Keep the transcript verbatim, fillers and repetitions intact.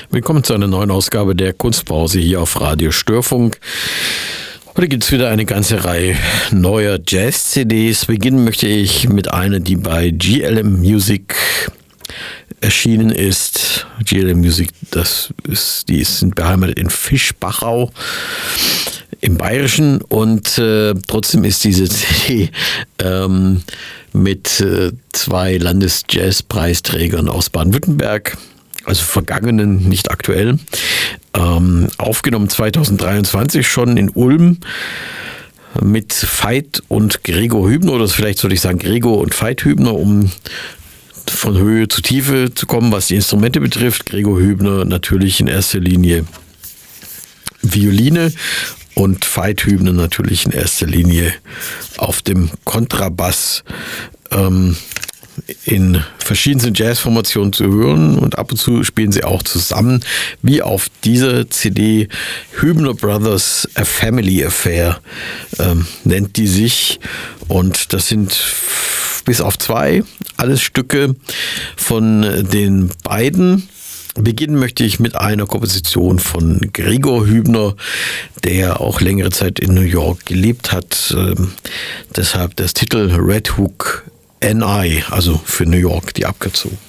Willkommen zu einer neuen Ausgabe der Kunstpause hier auf Radio Störfunk. Heute gibt es wieder eine ganze Reihe neuer Jazz-C Ds. Beginnen möchte ich mit einer, die bei G L M Music erschienen ist. G L M Music, das ist, die sind beheimatet in Fischbachau im Bayerischen, und äh, trotzdem ist diese C D ähm, mit äh, zwei Landesjazzpreisträgern aus Baden-Württemberg, also vergangenen, nicht aktuell, ähm, aufgenommen zweitausenddreiundzwanzig schon in Ulm mit Veit und Gregor Hübner, oder vielleicht sollte ich sagen Gregor und Veit Hübner, um von Höhe zu Tiefe zu kommen, was die Instrumente betrifft. Gregor Hübner natürlich in erster Linie Violine und Veit Hübner natürlich in erster Linie auf dem Kontrabass ähm, in verschiedensten Jazzformationen zu hören, und ab und zu spielen sie auch zusammen, wie auf dieser C D Hübner Brothers A Family Affair ähm, nennt die sich, und das sind bis auf zwei alles Stücke von den beiden. Beginnen möchte ich mit einer Komposition von Gregor Hübner, der auch längere Zeit in New York gelebt hat. Ähm, deshalb das Titel Red Hook N I, also für New York die Abkürzung.